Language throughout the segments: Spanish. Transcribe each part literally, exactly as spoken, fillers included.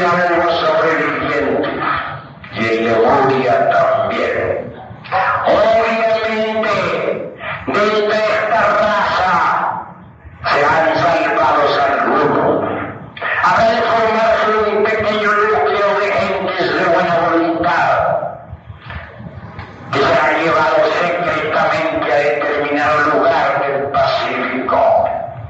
algo sobreviviente, y en Lemuria también. Obviamente, de esta raza se han salvado algunos. Habrá de formarse un pequeño núcleo de gentes de buena voluntad que se han llevado secretamente a determinado lugar del Pacífico.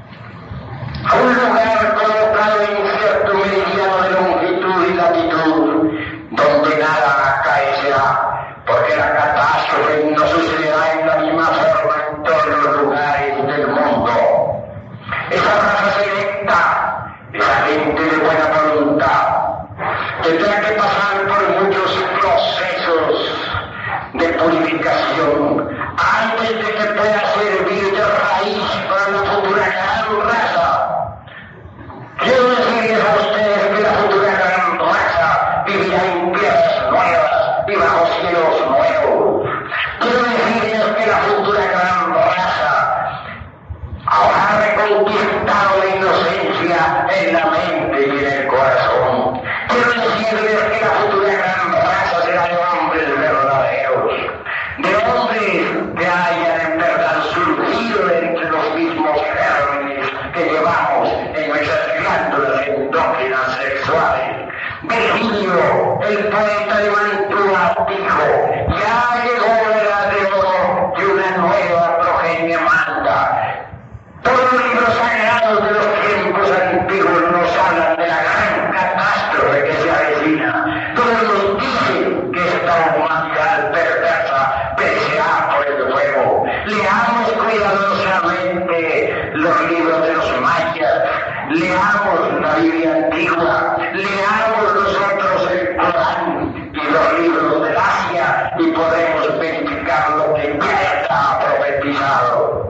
Un lugar colocado en cierto meridiano de longitud y latitud, donde nada acaecerá, porque la catástrofe no sucederá en la misma forma en todos los lugares del mundo. Esa raza selecta, esa gente de buena voluntad, tendrá que pasar por muchos procesos de purificación antes de que pueda servir de raíz para la futura gran raza. Quiero decirles a ustedes que la futura gran raza vivirá en tierras nuevas y bajo cielos nuevos. Quiero decirles que la futura gran raza habrá reconquistado la inocencia en la mente y en el corazón. Quiero decirles que la futura gran raza será de hombres verdaderos, de hombres que hayan en verdad surgido entre los mismos gérmenes que llevamos en nuestras glándulas endócrinas sexuales. Virgilio, el poeta de Mantua, dijo: ya llegó la edad de oro y una nueva progenie manda. Todos los libros sagrados de los tiempos antiguos nos hablan de la gran catástrofe que se avecina. Todos nos dicen que esta humanidad perversa perecerá por el fuego. Leamos cuidadosamente los libros de los mayas, leamos la Biblia antigua, leamos nosotros el Corán y los libros del Asia y podemos verificar lo que ya está profetizado.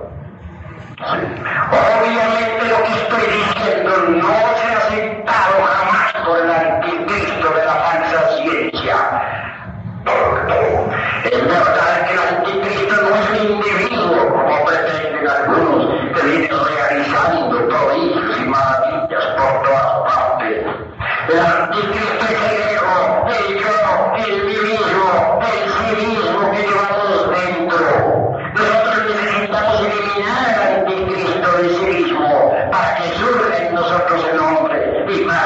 Obviamente lo que estoy diciendo no se ha aceptado jamás por el anticristo de la falsa ciencia. Es verdad que el anticristo no es un individuo, como pretenden algunos, que viene realizando prodigios y maravillas por todas partes. El anticristo es el ego, el yo, el mí mismo, el sí mismo que llevamos dentro. Nosotros necesitamos eliminar al anticristo de sí mismo para que surja en nosotros el hombre y para